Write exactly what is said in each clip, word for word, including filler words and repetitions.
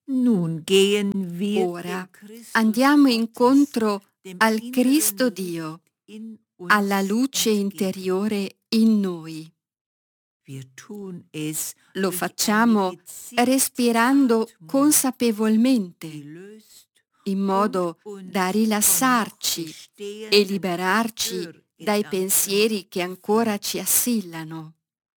Nun gehen wir Ora dem Christus andiamo Gottes, incontro dem al inneren Cristo Licht Dio, in alla uns luce entgegen. interiore in noi. Wir tun es Lo durch eine facciamo gezielte respirando Atmung, consapevolmente, die löst in und modo da uns von noch rilassarci e bestehenden liberarci dai Störgedanken pensieri che ancora befreit. ci assillano.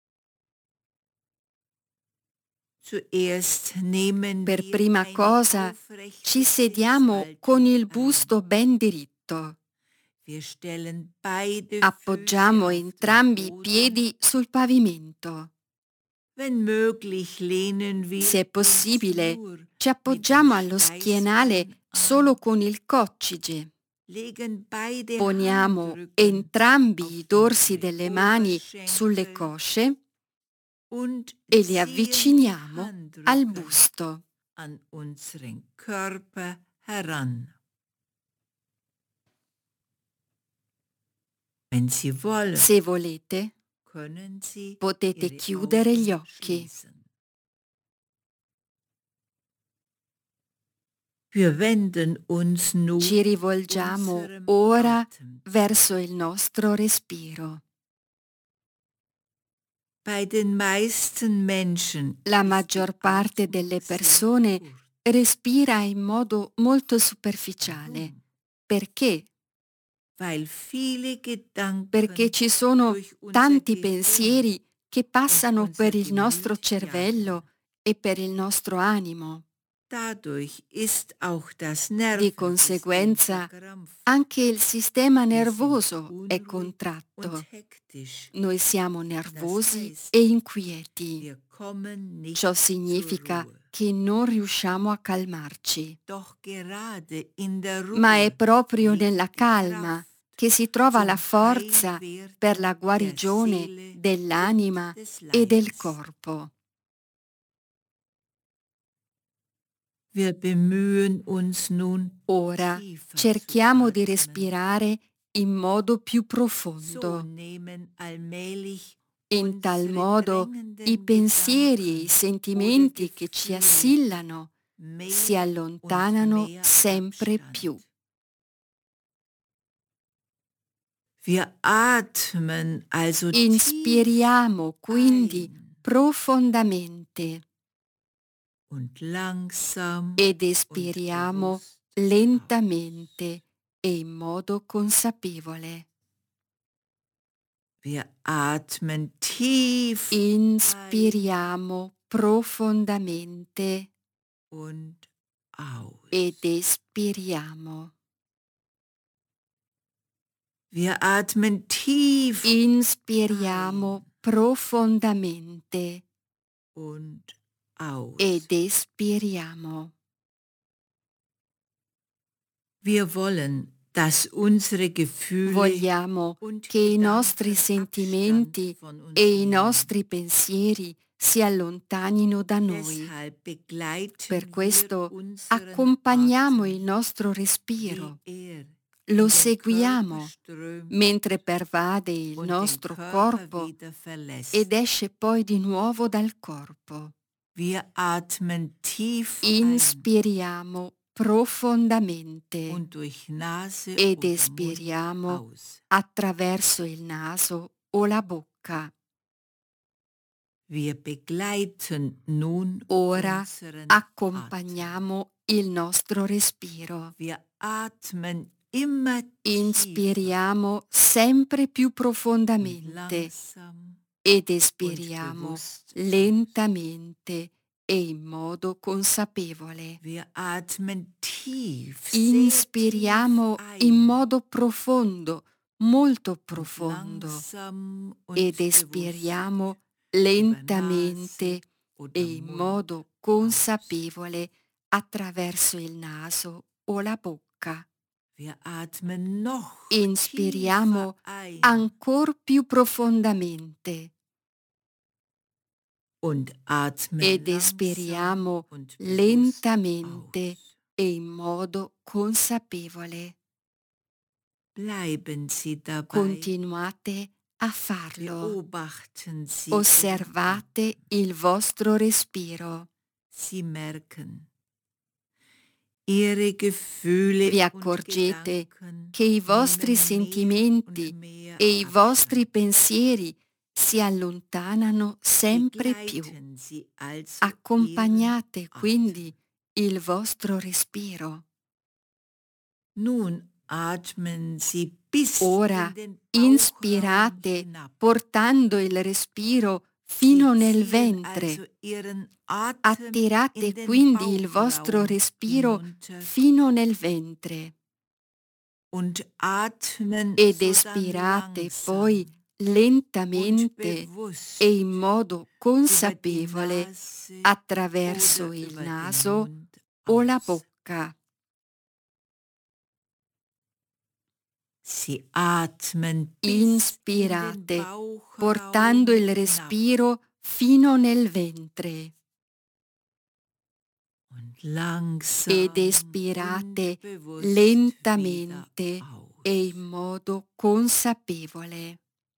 Zuerst nehmen Per wir prima eine cosa aufrechte ci sediamo con Sitzhaltung il ein. busto ben diritto. Wir stellen beide Füße Appoggiamo auf den entrambi i Boden. piedi sul pavimento. Wenn möglich lehnen Se wir è possibile, uns nur ci mit dem appoggiamo allo Steißbein schienale solo an, con il coccige. legen beide Poniamo Handrücken entrambi i auf dorsi unsere delle mani sulle Oberschenkel cosce und e li ziehen die avviciniamo al Handrücken busto. an unseren Körper heran. Wenn Sie wollen, Se volete, können Sie potete Ihre chiudere gli Augen occhi. schließen. Wir wenden uns nun Ci rivolgiamo unserem ora Atem zu. verso il nostro respiro. Bei den meisten Menschen La ist maggior die parte Atmung delle sehr persone kurz. respira in modo molto superficiale. Warum? Perché? Weil viele Gedanken Perché ci sono durch unser tanti Gehirn pensieri che und passano unser per il nostro Gemüt jagen. cervello e per il nostro animo. Dadurch ist auch das Di Nervensystem conseguenza, verkrampft. anche il sistema Wir sind nervoso è unruhig contratto. und hektisch. Noi siamo Das nervosi heißt, e inquieti. wir kommen nicht Ciò zur significa Ruhe. che non riusciamo a calmarci. Doch gerade in der Ma è Ruhe proprio liegt nella die calma Kraft che si trova la zum forza per la Heilwerden der guarigione Seele und dell'anima des e del Leibes. corpo. Wir bemühen uns nun, Ora tiefer zu cerchiamo di atmen. respirare in modo più So profondo. nehmen allmählich In tal unsere modo i drängenden pensieri e i Gedanken oder sentimenti che ci Gefühle assillano si mehr und allontanano mehr sempre Abstand. più. Wir atmen also tief Inspiriamo quindi ein profondamente und langsam ed und espiriamo bewusst aus. lentamente e in modo consapevole. Wir atmen tief ein Inspiriamo profondamente und aus. ed espiriamo. Wir atmen tief Inspiriamo ein profondamente und aus. ed espiriamo. Wir wollen, dass unsere Gefühle Vogliamo und che i nostri Gedanken sentimenti Abstand von uns e i nehmen. nostri pensieri si allontanino da noi. Deshalb begleiten Per wir questo unseren accompagniamo il Atem, nostro wie respiro, er lo in den seguiamo Körper strömt mentre pervade il und den nostro Körper corpo wieder verlässt. ed esce poi di nuovo dal corpo. Wir atmen tief ein Inspiriamo profondamente und durch Nase ed oder Mund espiriamo aus. attraverso il naso o la bocca. Wir begleiten nun Ora unseren Atem. accompagniamo il nostro respiro. Wir atmen immer tiefer Inspiriamo sempre più und profondamente langsam ed und espiriamo bewusst aus. lentamente e in modo consapevole. Wir atmen tief, sehr Inspiriamo tief in ein modo profondo, molto und profondo, langsam und ed bewusst espiriamo über lentamente Nase e oder in Mund modo aus. consapevole attraverso il naso o la bocca. Wir atmen noch Inspiriamo tiefer ein ancor più profondamente und atmen ed langsam espiriamo und bewusst lentamente aus. e in modo consapevole. Bleiben Sie dabei, Continuate a farlo. beobachten Sie Ihren Osservate Atem. il vostro respiro. Sie merken, Ihre Gefühle Vi und accorgete Gedanken che i vostri nehmen mehr sentimenti und mehr e i vostri Abstand. pensieri si allontanano sempre più. Begleiten Sie also Ihren Accompagnate quindi Atem. il vostro respiro. Nun atmen Sie bis Ora in den Bauchraum inspirate hinab. portando il respiro Sie fino nel ziehen ventre. also Ihren Atem in Attirate den quindi il vostro Bauchraum respiro hinunter fino nel ventre und atmen ed sodann espirate poi langsam und lentamente e in bewusst modo über die consapevole Nase attraverso oder il über den naso Mund o la aus. bocca. Sie atmen bis in den Inspirate portando Bauchraum il hinab respiro fino nel ventre und ed langsam und espirate bewusst wieder lentamente e in aus. modo consapevole.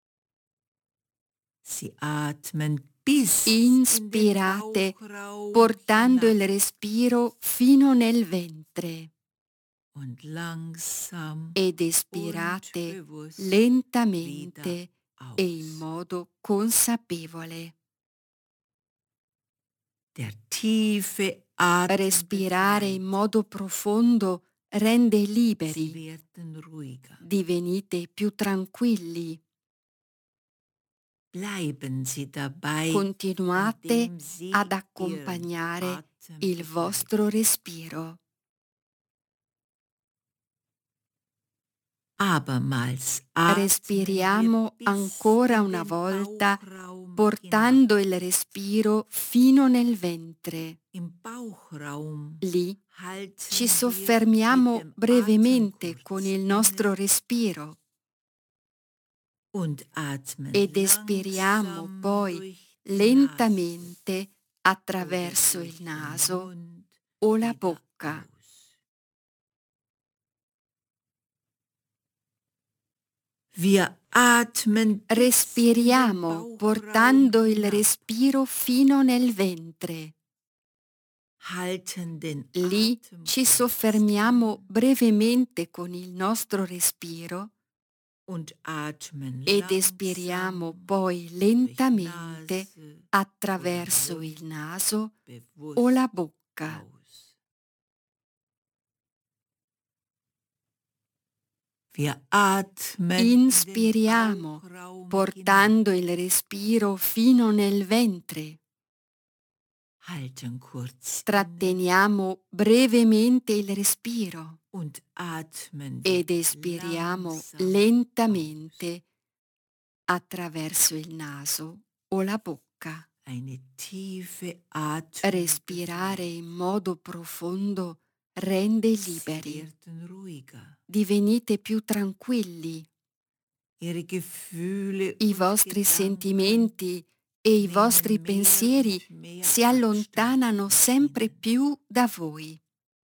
Sie atmen bis in den Inspirate Bauchraum portando hinab il respiro fino nel ventre und langsam ed und espirate bewusst wieder lentamente e in aus. modo consapevole. Der tiefe Atem Respirare in befreit. modo profondo rende Sie liberi, werden ruhiger. divenite più tranquilli. Bleiben Sie dabei, Continuate indem ad Sie Ihren accompagnare Atem il vostro begleiten. respiro. Abermals atmen wir Respiriamo bis ancora in una den volta Bauchraum hinab. portando il respiro fino nel ventre. Im Bauchraum Lì ci halten wir mit soffermiamo dem Atem brevemente con kurz il nostro inne respiro und atmen ed espiriamo langsam poi durch die Nase lentamente oder attraverso il durch den naso Mund o la wieder bocca. aus. Wir atmen bis in den Respiriamo Bauchraum portando il hinab, respiro fino nel ventre. halten den Lì Atem ci kurz soffermiamo inne brevemente con il nostro respiro und atmen ed espiriamo langsam poi durch lentamente Nase oder attraverso il Mund naso o la bewusst bocca. aus. Wir atmen in den Inspiriamo Bauchraum hinab, portando il respiro fino nel ventre. halten kurz inne Tratteniamo brevemente il respiro und atmen ed wieder espiriamo langsam aus. lentamente attraverso il naso o la bocca. Eine tiefe Atmung Respirare befreit. in modo profondo rende Sie liberi, werden ruhiger. divenite più tranquilli. Ihre Gefühle I und vostri Gedanken sentimenti e i vostri nehmen mehr pensieri und mehr si Abstand allontanano von sempre Ihnen. più da voi.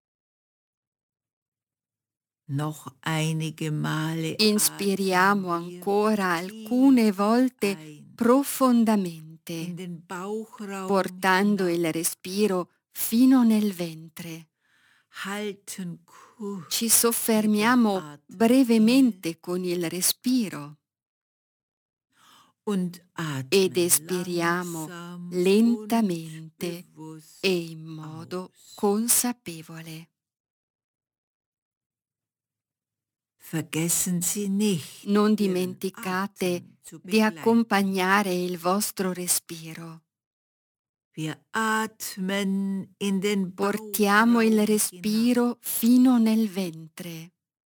Noch einige Male atmen Inspiriamo wir ancora alcune tief volte ein profondamente, in den Bauchraum portando hinab, il respiro fino nel ventre. halten Ci kurz mit dem soffermiamo Atem inne brevemente con il respiro und ed atmen espiriamo langsam und lentamente e bewusst in modo aus. consapevole. Vergessen Sie nicht, Non Ihren dimenticate Atem zu di begleiten. accompagnare il vostro respiro. Wir atmen in den Portiamo il Bauchraum hinab, respiro fino nel ventre.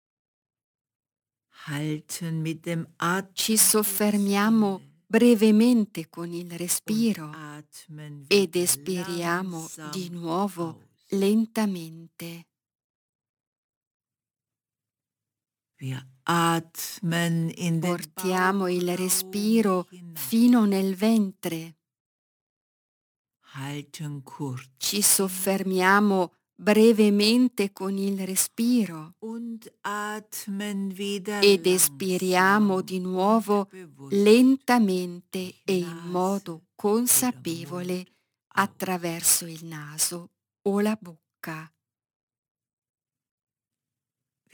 halten mit dem Ci Atem kurz soffermiamo inne brevemente con il und respiro atmen ed wieder espiriamo di langsam nuovo aus. lentamente. Wir atmen in den Portiamo il Bauchraum respiro hinab, fino nel ventre. halten Ci kurz inne soffermiamo brevemente con il respiro und atmen wieder ed espiriamo langsam di und nuovo bewusst lentamente durch e in Nase modo oder Mund consapevole aus. attraverso il naso o la bocca.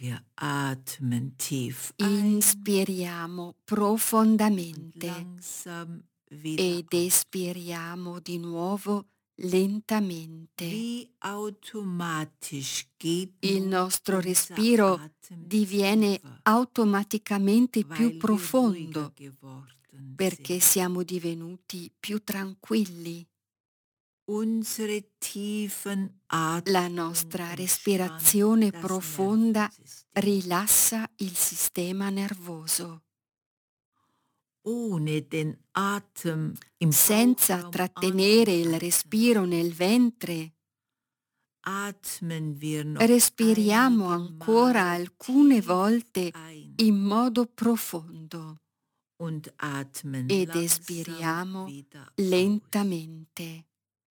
Wir atmen tief ein Inspiriamo und profondamente langsam wieder ed aus. espiriamo di nuovo lentamente. Wie automatisch geht Il nun nostro unser respiro Atem diviene tiefer, automaticamente più weil wir ruhiger profondo geworden perché sind. siamo divenuti più tranquilli. Unsere tiefen La Atmung nostra entspannt respirazione das profonda Nervensystem. rilassa il sistema nervoso. Ohne den Atem im Senza Bauchraum trattenere il anzuhalten, respiro nel ventre, atmen wir noch respiriamo einige ancora Male alcune tief volte ein in modo profondo und atmen ed langsam espiriamo wieder aus. lentamente.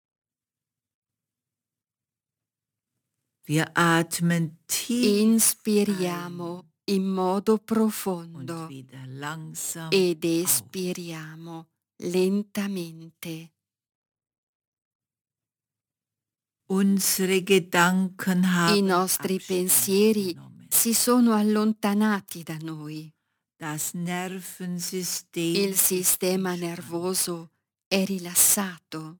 Wir atmen tief Inspiriamo ein in modo und profondo wieder langsam ed aus. espiriamo lentamente. Unsere Gedanken I haben nostri Abstand pensieri genommen. si sono allontanati da noi. Das Nervensystem Il ist sistema entspannt. nervoso è rilassato.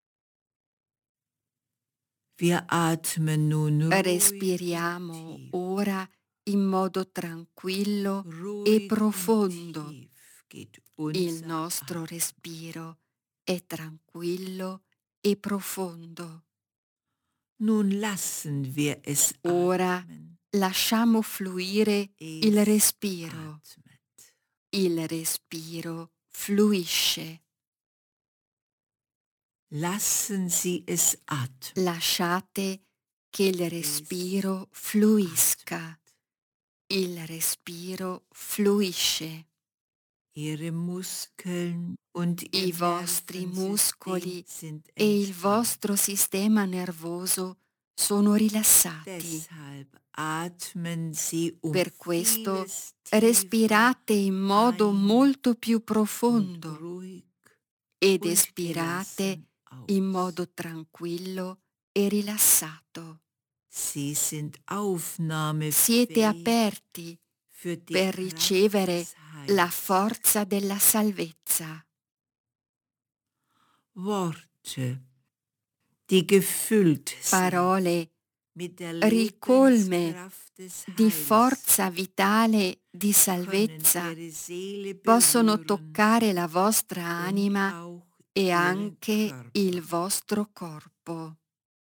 Wir atmen nun ruhig und Respiriamo tief. ora in modo tranquillo e Ruhig und profondo. tief geht Il unser nostro Atem. respiro è tranquillo e profondo. Nun lassen wir es Ora atmen. lasciamo fluire il Es respiro. atmet. Il respiro fluisce. Lassen Sie es atmen. Lasciate che il respiro fluisca. Il respiro fluisce. Ihre Muskeln und Ihr I vostri Nervensystem muscoli sind e il entspannt. vostro sistema nervoso sono rilassati. Deshalb atmen Sie um Per questo vieles tiefer respirate in modo ein molto più und profondo ruhig ed und espirate gelassen in aus. modo tranquillo e rilassato. Sie sind Siete aufnahmefähig aperti für die per Kraft ricevere des la Heils. forza della salvezza. Worte, die gefüllt sind Parole mit der ricolme Lebenskraft des di Heils, forza vitale di können salvezza Ihre Seele possono berühren toccare la vostra und anima auch e Ihren anche il Körper. vostro corpo.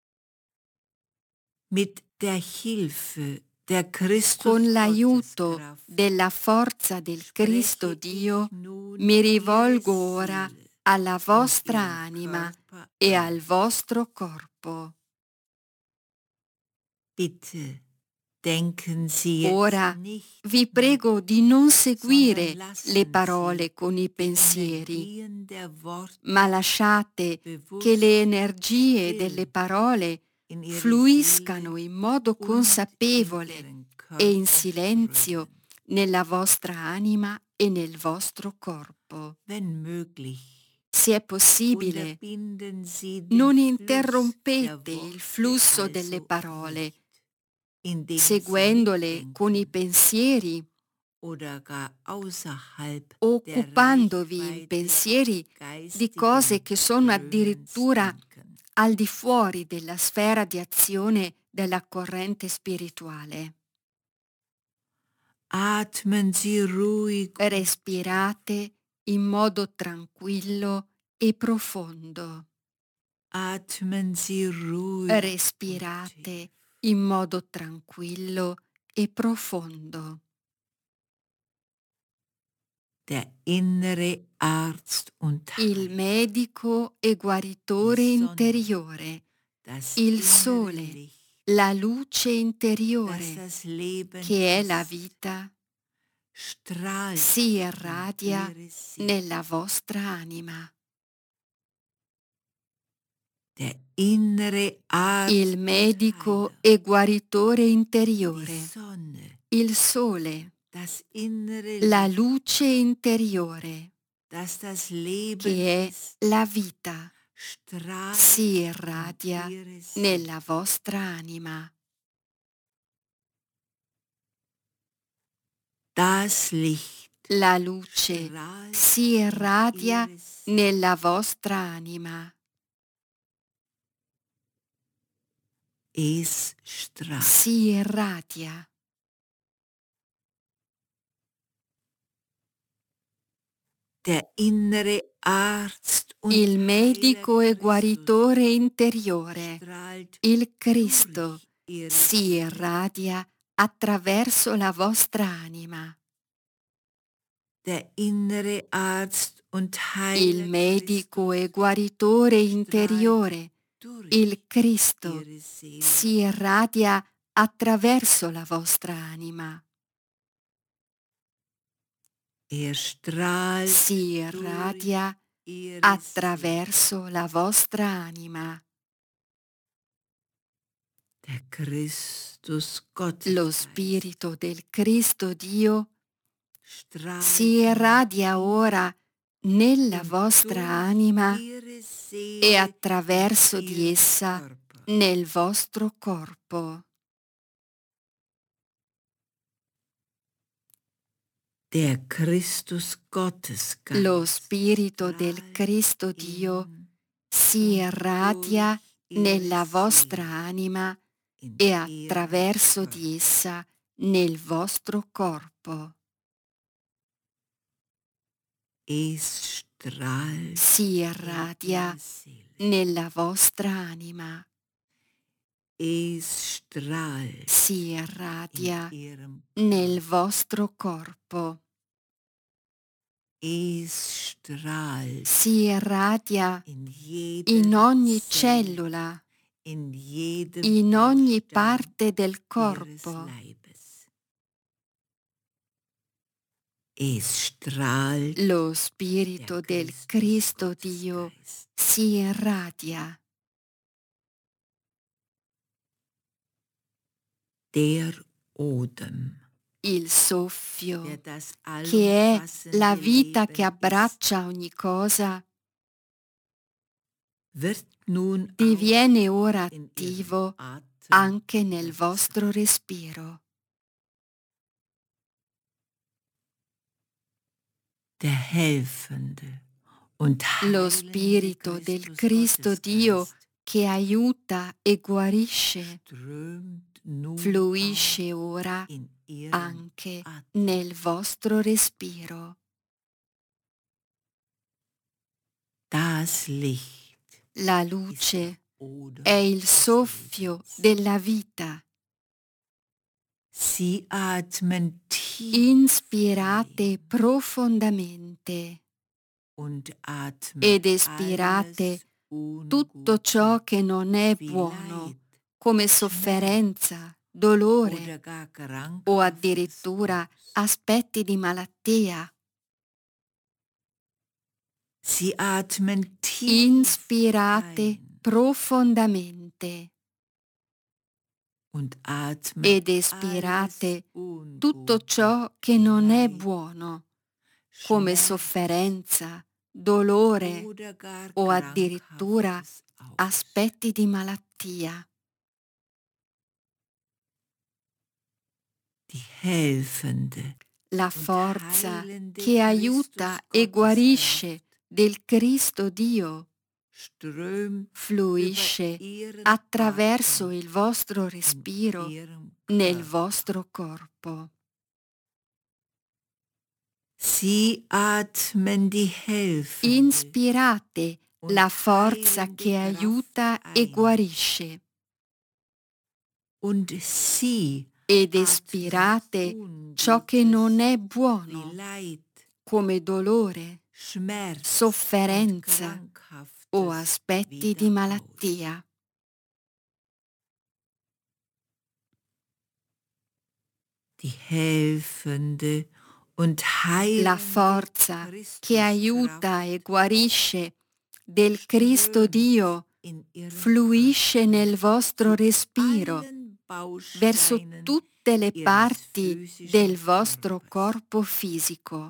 Mit der Hilfe der Con l'aiuto Christus-Gotteskraft della forza del Cristo spreche Dio ich nun mi Ihre rivolgo ora Seele alla und vostra Ihren anima Körper e an. al vostro corpo. Bitte denken Sie jetzt Ora nicht vi nach, prego di non sondern seguire le lassen Sie parole con i die pensieri, Energien der ma Worte lasciate che bewusst le und energie delle still parole in Ihre fluiscano Seele in modo und in consapevole Ihren e in Körper silenzio strömen. nella vostra anima e nel vostro corpo. Wenn möglich, Se è possibile, unterbinden Sie den non Fluss der interrompete il Worte flusso delle also parole, nicht, indem Sie seguendole con i mitdenken pensieri, oder gar außerhalb der occupandovi in Reichweite pensieri di cose geistigen che sono Strömens addirittura denken. al di fuori della sfera di azione della corrente spirituale. Atmen Sie ruhig und tief. Respirate in modo tranquillo e profondo. Atmen Sie ruhig und tief. Respirate in modo tranquillo e profondo. Der innere Arzt und Il Heiler, medico e die guaritore Sonne, interiore, das il innere sole, Licht, la luce das interiore das Leben che è la ist, vita, strahlt si in irradia Ihre Seele. nella vostra anima. Der innere Arzt Il und medico Heiler, e guaritore die interiore, Sonne, il sole, das innere la Licht, luce interiore das das Leben che ist, è la vita, strahlt si in irradia Ihre Seele. nella vostra anima. Das Licht La luce strahlt si irradia ihre Seele. nella vostra anima. Es strahlt. Si irradia. Der innere Arzt und Il medico e Heiler Christus guaritore interiore, strahlt il Cristo, durch ihre si Seele. irradia attraverso la vostra anima. Der innere Arzt und Il Heiler medico e Christus guaritore strahlt interiore, durch il Cristo, ihre Seele. si irradia attraverso la vostra anima. Er strahlt Si durch irradia ihre Seele. attraverso la vostra anima. Der Christus Lo Gottesgeist Spirito del Cristo Dio strahlt si irradia ora nella und vostra durch anima ihre e Seele attraverso in di ihrem essa Körper. nel vostro corpo. Der Christus Gottesgeist Lo Spirito del strahlt Cristo Dio in si und irradia durch ihre nella vostra Seele anima in e ihrem attraverso Körper. di essa nel vostro corpo. Es strahlt Si in irradia ihre Seele. nella vostra anima. Es strahlt Si in irradia ihrem nel Körper. vostro corpo. Es strahlt Si irradia in in jeder ogni Zelle, cellula, in jedem in ogni Baustein parte del ihres corpo. Leibes. Es strahlt Lo der Spirito del Christus Cristo Dio Gottesgeist. si irradia. Der Odem, Il soffio, der das che è allumfassende la vita che Leben ist, abbraccia ogni cosa, wird nun auch diviene ora in ihrem attivo Atem anche nel wirksam. vostro respiro. Der helfende und Lo heilende Spirito del Christus Cristo Dio Gottesgeist che aiuta e guarisce strömt nun fluisce auch ora in ihrem anche Atem. nel vostro respiro. Das Licht La ist der luce Odem è il des soffio Lebens. della vita. Sie atmen tief Inspirate ein profondamente und atmen ed espirate alles tutto ciò Ungute che non è wie buono, Leid, come Schmerz sofferenza, dolore oder gar o krankhaftes addirittura aus. aspetti di malattia. Sie atmen tief Inspirate ein profondamente und atmen ed alles espirate tutto Ungute ciò che wie non è Leid, buono, come Schmerz sofferenza, dolore oder gar o addirittura krankhaftes aus. aspetti di malattia. Die helfende La und forza heilende che aiuta Christus e guarisce Gotteskraft del Cristo Dio strömt über fluisce ihren attraverso Atem il vostro in respiro ihrem nel Körper. vostro corpo. Sie atmen die helfende Inspirate und la forza heilende che Kraft aiuta e ein guarisce und sie ed atmen espirate ciò che non Ungutes è wie buono, Leid, come dolore, Schmerz und sofferenza o Krankhaftes aspetti wieder di aus. malattia. Die helfende und La heilende forza che aiuta e Christuskraft guarisce del Cristo strömt Dio in ihrem fluisce Atem nel vostro zu respiro allen verso Bausteinen tutte le ihres parti physischen del vostro Körpers. corpo fisico.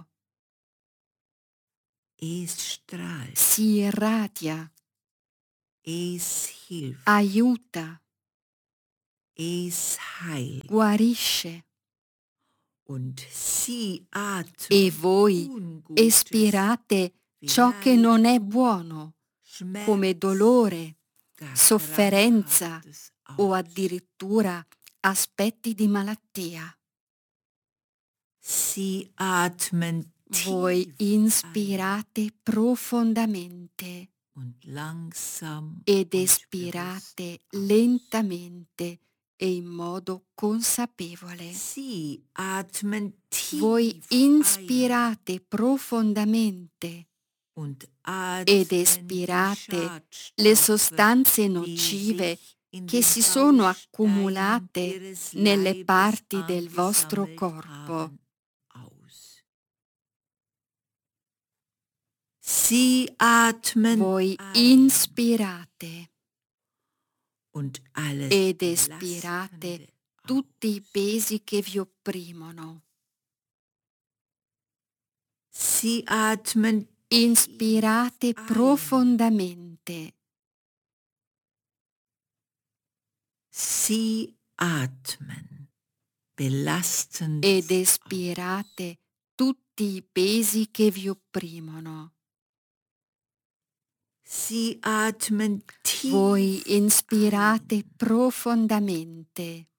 Es strahlt, Si irradia, es hilft, aiuta, es heilt guarisce Und sie atmen E voi Ungutes, espirate ciò che non è buono, come Schmerz, dolore, gar sofferenza Krankhaftes o aus. addirittura aspetti di malattia. Sie atmen Voi tief ein inspirate profondamente und langsam ed und bewusst espirate aus. lentamente e in modo consapevole. Sie atmen Voi tief ein inspirate profondamente und ed atmen die espirate le Schadstoffe, sostanze die nocive sich in che den si sono Bausteinen accumulate ihres nelle Leibes parti del vostro angesammelt corpo. haben, aus. Sie atmen Voi ein inspirate und alles ed Belastende espirate tutti i aus. pesi che vi opprimono. Sie atmen Inspirate tief ein profondamente. Sie atmen Belastendes Ed aus. espirate tutti i pesi che vi opprimono. Sie atmen Voi tief inspirate ein profondamente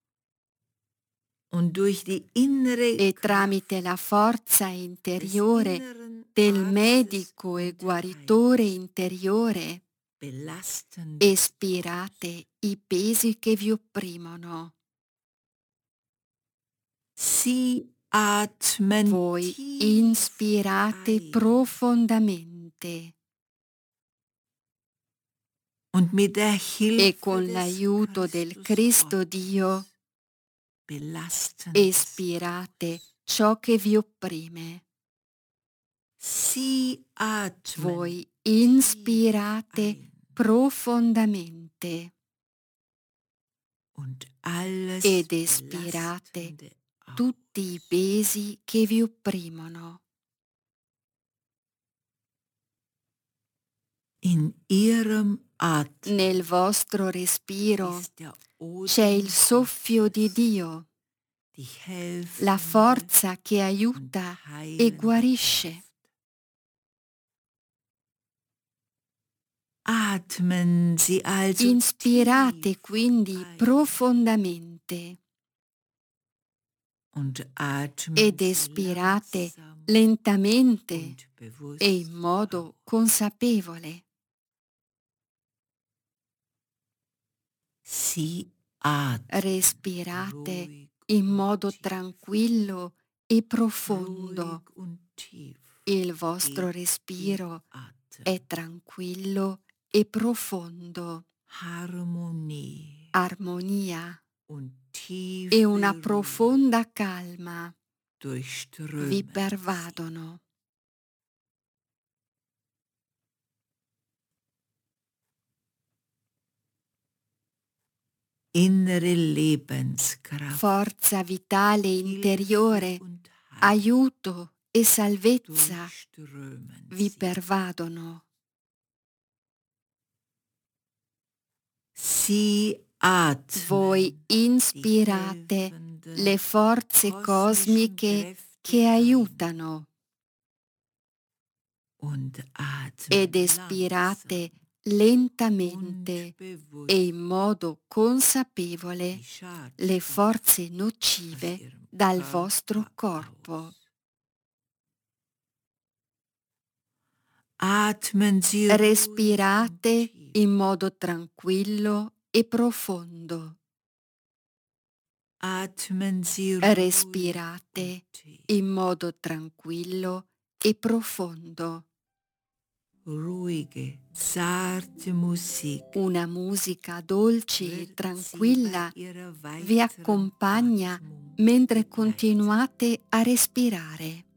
und durch die innere e Kraft tramite la forza des interiore inneren del Arztes medico e und guaritore Heilers interiore Belastendes aus. espirate i pesi che vi opprimono. Sie atmen Voi tief inspirate ein profondamente und mit der e Hilfe con des l'aiuto del Christus Cristo Gottes Dio Belastendes espirate aus. ciò che vi opprime. Sie atmen Voi tief inspirate ein profondamente und alles ed espirate Belastende tutti i aus. pesi che vi opprimono. In ihrem Atem Nel vostro respiro ist der c'è il Odem soffio di Gottes, Dio, die la helfende forza che und aiuta e heilende guarisce. Kraft. Atmen Sie also Inspirate tief quindi ein profondamente und atmen ed Sie espirate langsam lentamente und e in bewusst modo aus. consapevole. Sie atmen Respirate ruhig in und modo tief, tranquillo e ruhig profondo. und tief. Il vostro Geht Ihr respiro Atem. è tranquillo e profondo. Harmonie Armonia und e una tiefe Ruhe profonda calma vi durchströmen Sie. pervadono. Innere Lebenskraft, Forza vitale Hilfe interiore, und Heilung aiuto e salvezza durchströmen vi Sie. pervadono. Sie Voi atmen die inspirate helfenden le forze kosmischen cosmiche Kräfte che ein aiutano und ed atmen espirate langsam und lentamente e in bewusst modo consapevole die le Schadstoffe forze aus nocive Ihrem dal vostro Körper corpo. aus. Atmen Sie ruhig und Respirate tief. in modo tranquillo e profondo. Atmen Sie ruhig Respirate und tief. in modo tranquillo e profondo. Ruhige, zarte Musik Una musica dolce e wird Sie bei tranquilla Ihrer vi weiteren accompagna Atmung mentre begleiten. continuate a respirare.